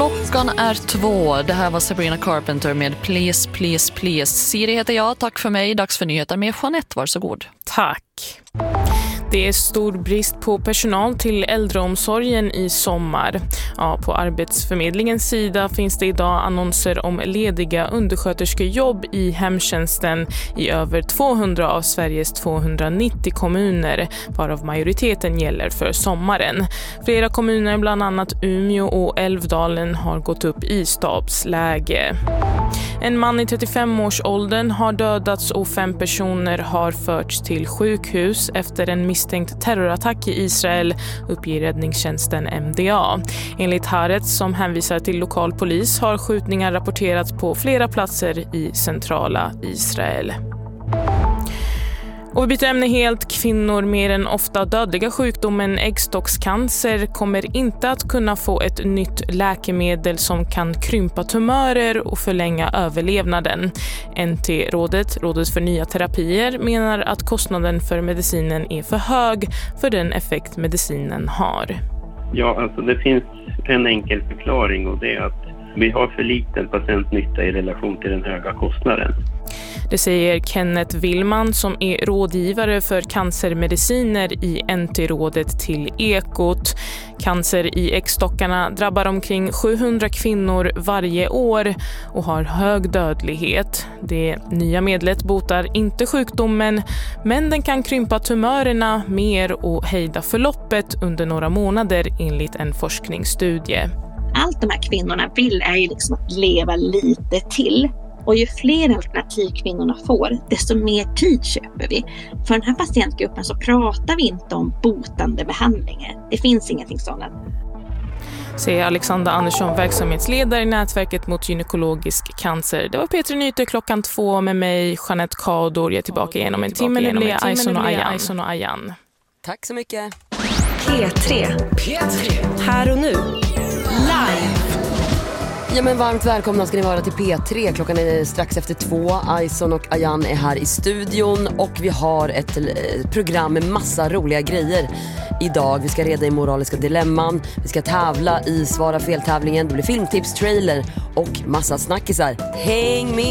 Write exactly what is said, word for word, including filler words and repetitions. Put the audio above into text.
Klockan är två. Det här var Sabrina Carpenter med Please, Please, Please. Siri heter jag. Tack för mig. Dags för nyheter med Jeanette. Varsågod. Tack. Det är stor brist på personal till äldreomsorgen i sommar. Ja, på Arbetsförmedlingens sida finns det idag annonser om lediga undersköterskejobb i hemtjänsten i över tvåhundra av Sveriges tvåhundranittio kommuner, varav majoriteten gäller för sommaren. Flera kommuner, bland annat Umeå och Älvdalen, har gått upp i stabsläge. En man i trettiofem-årsåldern har dödats och fem personer har förts till sjukhus efter en misstänkt terrorattack i Israel, uppger räddningstjänsten M D A. Enligt Haaretz, som hänvisar till lokal polis, har skjutningar rapporterats på flera platser i centrala Israel. Och vi byter ämne helt. Kvinnor med den ofta dödliga sjukdomen äggstockscancer kommer inte att kunna få ett nytt läkemedel som kan krympa tumörer och förlänga överlevnaden. N T-rådet, Rådet för nya terapier, menar att kostnaden för medicinen är för hög för den effekt medicinen har. Ja, alltså det finns en enkel förklaring, och det är att vi har för liten patientnytta i relation till den höga kostnaden. Det säger Kenneth Willman, som är rådgivare för cancermediciner i N T-rådet till Ekot. Cancer i äggstockarna drabbar omkring sjuhundra kvinnor varje år och har hög dödlighet. Det nya medlet botar inte sjukdomen, men den kan krympa tumörerna mer och hejda förloppet under några månader, enligt en forskningsstudie. Allt de här kvinnorna vill är ju liksom att leva lite till. Och ju fler alternativ kvinnorna får, desto mer tid köper vi. För den här patientgruppen så pratar vi inte om botande behandlingar. Det finns ingenting sådant. Säger Alexandra Andersson, verksamhetsledare i nätverket mot gynekologisk cancer. Det var Peter Nyte klockan två med mig, Jeanette Kador. Jag är tillbaka igenom en timme med Lea Aison och Ayan. Tack så mycket. P tre. P tre. Här och nu. Live. Ja, men varmt välkomna ska ni vara till P tre. Klockan är strax efter två. Aison och Ayan är här i studion och vi har ett program med massa roliga grejer idag. Vi ska reda i moraliska dilemman. Vi ska tävla i Svara fel-tävlingen. Det blir filmtips, trailer och massa snackisar. Häng med!